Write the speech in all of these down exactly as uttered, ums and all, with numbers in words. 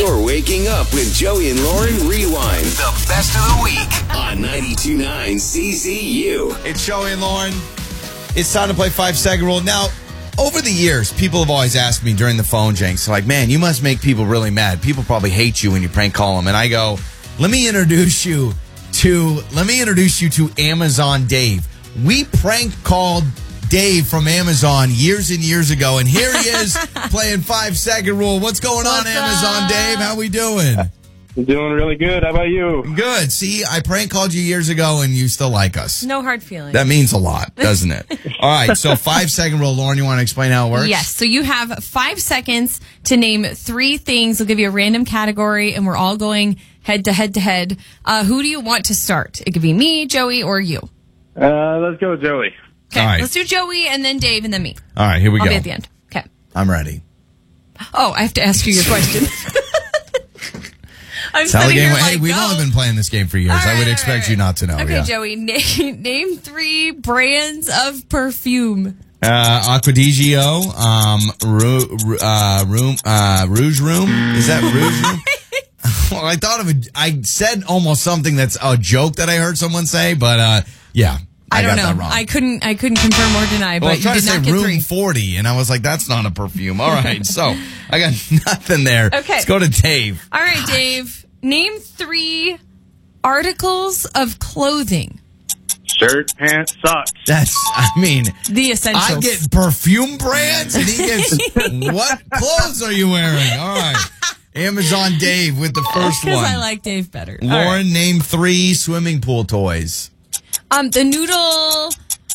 You're waking up with Joey and Lauren Rewind. The best of the week on ninety-two point nine C Z U. It's Joey and Lauren. It's time to play Five Second Rule. Now, over the years, people have always asked me during the phone janks, like, man, you must make people really mad. People probably hate you when you prank call them. And I go, let me introduce you to, let me introduce you to Amazon Dave. We prank called Dave from Amazon years and years ago, and here he is playing Five Second Rule. What's going What's on, Amazon up? How we doing? I'm doing really good. How about you? Good. See, I prank called you years ago, and you still like us. No hard feelings. That means a lot, doesn't it? All right, so Five Second Rule. Lauren, you want to explain how it works? Yes. So you have five seconds to name three things. We'll give you a random category, and we're all going head to head to head. Uh, who do you want to start? It could be me, Joey, or you. Uh, let's go, Joey. Okay. All right. Let's do Joey, and then Dave, and then me. All right, here we I'll go. be at the end. Okay. I'm ready. Oh, I have to ask you your question. I'm That's how the sitting game here went. Hey, like, we've go. only been playing this game for years. All I would right, expect all right. you not to know. Okay, yeah. Joey, name, name three brands of perfume. Uh, Acquadigio, um, Ru, Ru- uh, room, uh, Rouge Room. Is that Rouge Room? Well, I thought of it. I said almost something that's a joke that I heard someone say, but uh, yeah, I, I don't got know. that wrong. I couldn't. I couldn't confirm or deny. well, I but was you trying did to say not get Room three. forty, and I was like, that's not a perfume. All right, so I got nothing there. Okay. Let's go to Dave. All right, Dave. Name three articles of clothing. Shirt, pants, socks. That's, I mean, The essentials. I get perfume brands, and he gets, what clothes are you wearing? All right. Amazon Dave with the first one. because I like Dave better. All Lauren, right. name three swimming pool toys. Um, the noodle.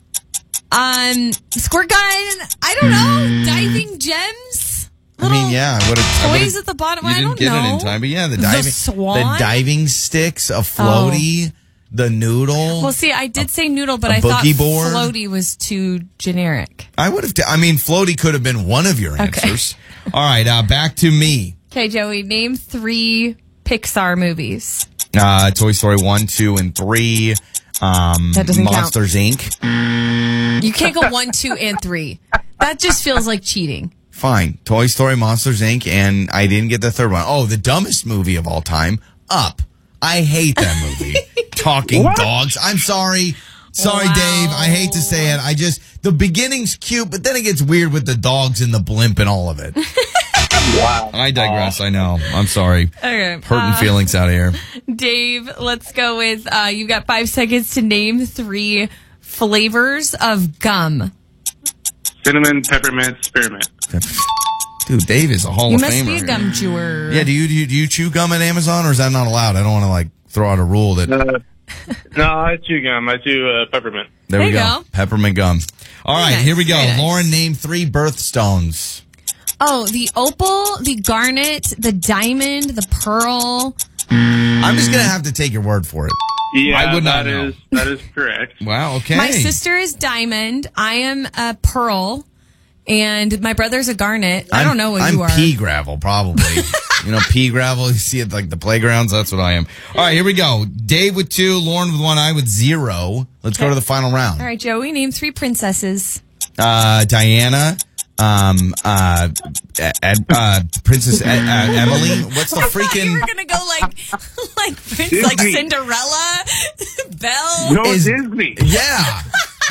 Um, squirt gun. I don't know. Diving gems. I mean, yeah, I would have. Toys at the bottom. You I didn't don't get know. it in time, but yeah, the The diving, swan? the diving sticks, a floaty, the noodle. Well, see, I did say noodle, but a I thought boogie board? floaty was too generic. I would have. T- I mean, floaty could have been one of your answers. All right, uh, back to me. Okay, Joey, name three Pixar movies. Uh, Toy Story one, two, and three. Um, That doesn't count. Monsters Incorporated. You can't go one, two, and three. That just feels like cheating. Fine. Toy Story, Monsters Incorporated, and I didn't get the third one. Oh, the dumbest movie of all time, Up. I hate that movie. Talking What? dogs. I'm sorry. Sorry, Wow. Dave. I hate to say it. I just, the beginning's cute, but then it gets weird with the dogs and the blimp and all of it. Wow. I digress. I know. I'm sorry. Okay. Hurting uh, feelings out here. Dave, let's go with, uh, you've got five seconds to name three flavors of gum. Cinnamon, peppermint, spearmint. Dude, Dave is a Hall You of must Famer. be a gum chewer. Yeah, do you, do you do you chew gum at Amazon, or is that not allowed? I don't want to like throw out a rule that. Uh, no, I chew gum. I chew uh, peppermint. There, There we you go. go. Peppermint gum. All right, Nice, here we go. very nice. Lauren, name three birthstones. Oh, the opal, the garnet, the diamond, the pearl. I'm just gonna have to take your word for it. Yeah, I would not that know. is that is correct. Wow. Okay. My sister is diamond. I am a pearl. And my brother's a garnet. I I'm- don't know what I'm you are. pea gravel, probably. You know, pea gravel. You see it like the playgrounds. That's what I am. All right, here we go. Dave with two, Lauren with one, I with zero. Let's go to the final round. All right, Joey, name three princesses. Uh, Diana. Um, uh, Ed, uh, Princess Ed, uh, Emily. What's the I thought you freaking? were gonna go like, like Prince, like Disney. Cinderella, Belle. No, Is- Disney. Yeah.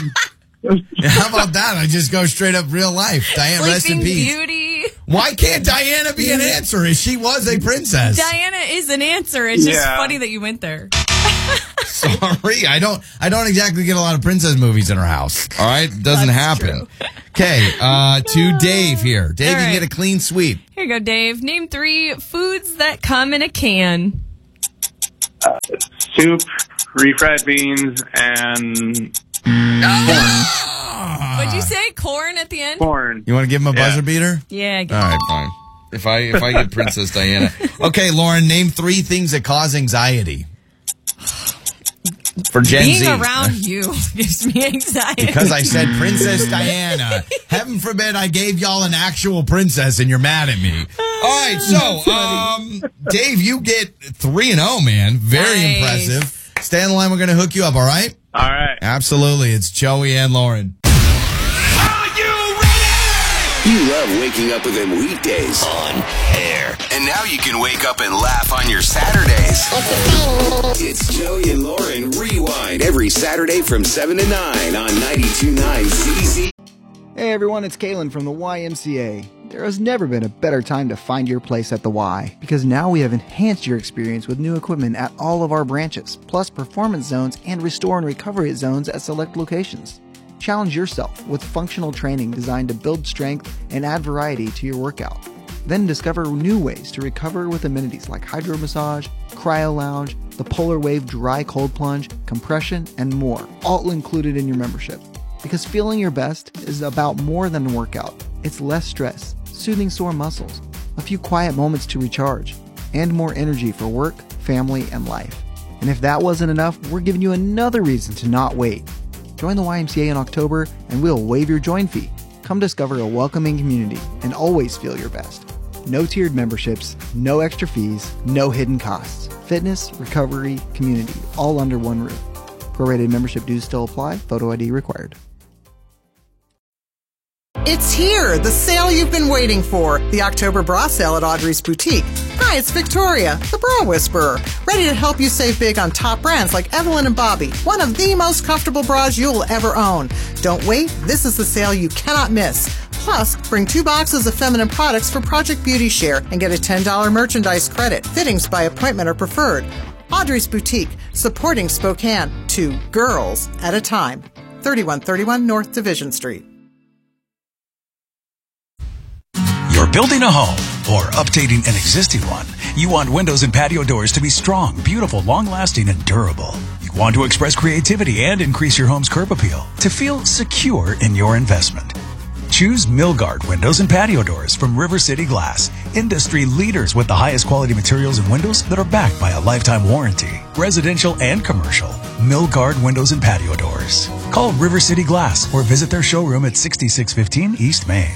How about that? I just go straight up real life. Diana, rest in Sleeping peace. Beauty. Why can't Diana be an answer? As she was a princess. Diana is an answer. It's just Yeah. funny that you went there. Sorry, I don't. I don't exactly get a lot of princess movies in our house. All right, doesn't That's happen. Okay, uh, to Dave here. Dave, All you right. get a clean sweep. Here you go, Dave. Name three foods that come in a can. Soup, refried beans, and What'd you say? Corn at the end? corn. You want to give him a Yeah. buzzer beater? Yeah. I guess. All right, fine. If I if I get Princess Diana. Okay, Lauren, name three things that cause anxiety for Gen Being Z. around you gives me anxiety. Because I said Princess Diana. Heaven forbid I gave y'all an actual princess and you're mad at me. All right, so, um, Dave, you get three and oh, man. Very Nice. impressive. Stay on the line. We're going to hook you up, all right? All right. Absolutely. It's Joey and Lauren. Are you ready? You love waking up with them weekdays on air. And now you can wake up and laugh on your Saturdays. It's Joey and Lauren Rewind every Saturday from seven to nine on ninety-two point nine C Z. Hey everyone, it's Kalen from the Y M C A. There has never been a better time to find your place at the Y, because now we have enhanced your experience with new equipment at all of our branches, plus performance zones and restore and recovery zones at select locations. Challenge yourself with functional training designed to build strength and add variety to your workout. Then discover new ways to recover with amenities like hydro massage, cryo lounge, the Polar Wave dry cold plunge, compression, and more, all included in your membership. Because feeling your best is about more than a workout. It's less stress, soothing sore muscles, a few quiet moments to recharge, and more energy for work, family, and life. And if that wasn't enough, we're giving you another reason to not wait. Join the Y M C A in October and we'll waive your join fee. Come discover a welcoming community and always feel your best. No tiered memberships, no extra fees, no hidden costs. Fitness, recovery, community, all under one roof. Prorated membership dues still apply. Photo I D required. It's here, the sale you've been waiting for. The October bra sale at Audrey's Boutique. Hi, it's Victoria, the Bra Whisperer, ready to help you save big on top brands like Evelyn and Bobby, one of the most comfortable bras you'll ever own. Don't wait, this is the sale you cannot miss. Plus, bring two boxes of feminine products for Project Beauty Share and get a ten dollars merchandise credit. Fittings by appointment are preferred. Audrey's Boutique, supporting Spokane, two girls at a time. thirty-one thirty-one North Division Street. You're building a home or updating an existing one. You want windows and patio doors to be strong, beautiful, long-lasting, and durable. You want to express creativity and increase your home's curb appeal to feel secure in your investment. Choose Milgard windows and patio doors from River City Glass, industry leaders with the highest quality materials and windows that are backed by a lifetime warranty. Residential and commercial, Milgard windows and patio doors. Call River City Glass or visit their showroom at sixty-six fifteen East Main.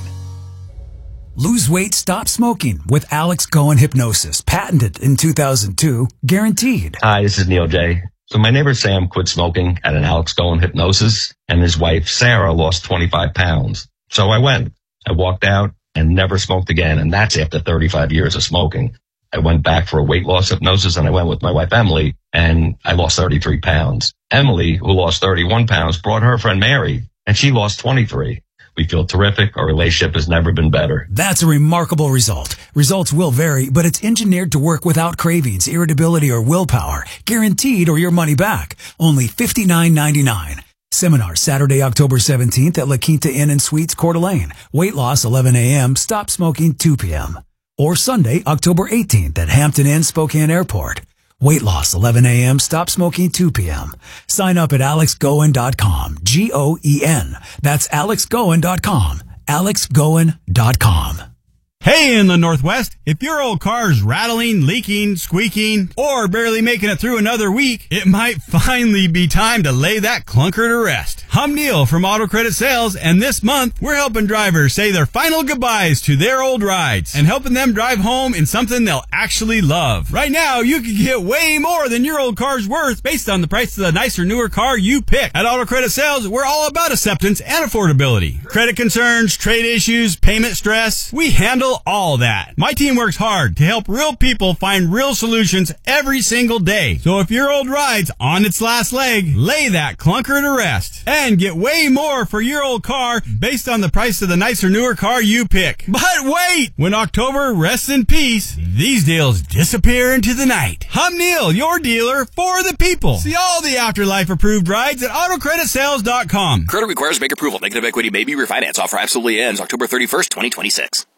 Lose weight, stop smoking with Alex Goen Hypnosis. Patented in two thousand two, guaranteed. Hi, this is Neil J. So my neighbor Sam quit smoking at an Alex Goen Hypnosis, and his wife Sarah lost twenty-five pounds. So I went. I walked out and never smoked again, and that's after thirty-five years of smoking. I went back for a weight loss hypnosis, and I went with my wife Emily, and I lost thirty-three pounds. Emily, who lost thirty-one pounds, brought her friend Mary, and she lost twenty-three. We feel terrific. Our relationship has never been better. That's a remarkable result. Results will vary, but it's engineered to work without cravings, irritability, or willpower. Guaranteed or your money back. Only fifty-nine ninety-nine. Seminar Saturday, October seventeenth at La Quinta Inn and Suites, Coeur d'Alene. Weight loss eleven a.m., stop smoking two p.m. Or Sunday, October eighteenth at Hampton Inn, Spokane Airport. Weight loss eleven a.m., stop smoking two p.m. Sign up at alex goen dot com. G O E N. That's alex goen dot com. alex goen dot com. Hey, in the Northwest, if your old car's rattling, leaking, squeaking, or barely making it through another week, it might finally be time to lay that clunker to rest. I'm Neil from Auto Credit Sales, and this month, we're helping drivers say their final goodbyes to their old rides and helping them drive home in something they'll actually love. Right now, you can get way more than your old car's worth based on the price of the nicer, newer car you pick. At Auto Credit Sales, we're all about acceptance and affordability. Credit concerns, trade issues, payment stress, we handle all that. My team works hard to help real people find real solutions every single day. So if your old ride's on its last leg, lay that clunker to rest and get way more for your old car based on the price of the nicer, newer car you pick. But wait! When October rests in peace, these deals disappear into the night. I'm Neil, your dealer for the people. See all the Afterlife approved rides at auto credit sales dot com. Credit requires bank approval. Negative equity may be refinanced. Offer absolutely ends October thirty-first, twenty twenty-six.